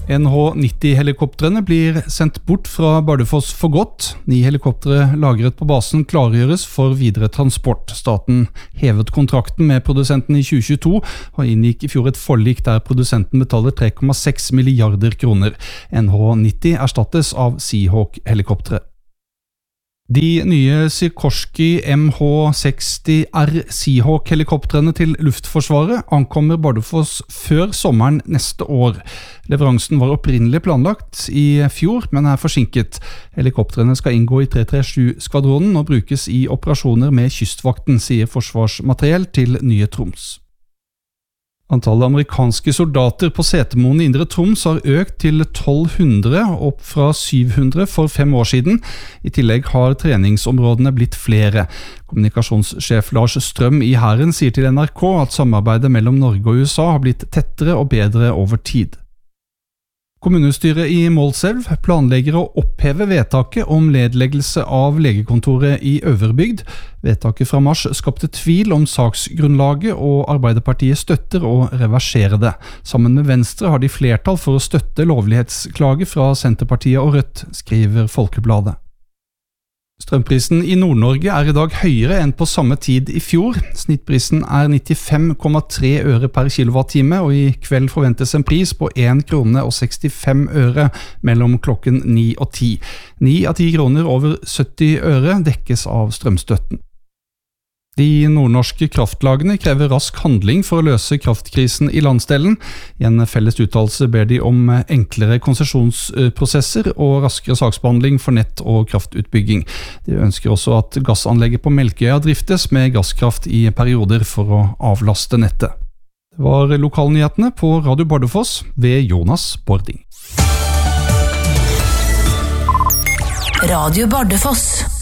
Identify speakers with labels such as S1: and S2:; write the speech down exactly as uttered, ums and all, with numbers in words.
S1: N H nitti-helikoptrene blir sendt bort fra Bardufoss for godt. Ni helikoptre lagret på basen klargjøres for videre transport. Staten hevet kontrakten med produsenten i tjue tjueto og inngikk i fjor et forlik der produsenten betaler tre komma seks milliarder kroner. N H nitti erstattes av Seahawk-helikoptre. De nye Sikorsky M H seksti R Seahawk-helikoptrene til Luftforsvaret ankommer Bardufoss før sommeren neste år. Leveransen var opprinnelig planlagt i fjor, men er forsinket. Helikoptrene skal inngå i tre tre sju-skvadronen og brukes i operasjoner med Kystvakten, sier Forsvarsmateriell til Nye Troms. Antallet amerikanske soldater på Setermoen i Indre Troms har økt til tolv hundre, opp fra syv hundre for fem år siden. I tillegg har treningsområdene blitt flere. Kommunikasjonssjef Lars Strøm i Hæren sier til N R K at samarbeidet mellom Norge og U S A har blitt tettere og bedre over tid. Kommunestyret i Målselv planlegger å oppheve vedtaket om nedleggelse av legekontoret i Øverbygd. Vedtaket fra mars skapte tvil om saksgrunnlaget, og Arbeiderpartiet støtter å reversere det. Sammen med Venstre har de flertall for å støtte lovlighetsklage fra Senterpartiet og Rødt, skriver Folkebladet. Strømprisen i Nord-Norge er i dag høyere enn på samme tid i fjor. Snittprisen er nittifem komma tre øre per kilowattime, og i kveld forventes en pris på en krone og sekstifem øre mellom klokken ni og ti. Ni av ti kroner over sytti øre dekkes av strømstøtten. De nordnorske kraftlagene krever rask handling for å løse kraftkrisen i landsdelen. I en felles uttalelse ber de om enklere konsesjonsprosesser og raskere saksbehandling for nett- og kraftutbygging. De ønsker også at gassanlegget på Melkøya driftes med gasskraft i perioder for å avlaste nettet. Det var lokalnyhetene på Radio Bardufoss ved Jonas Bording.
S2: Radio Bardufoss.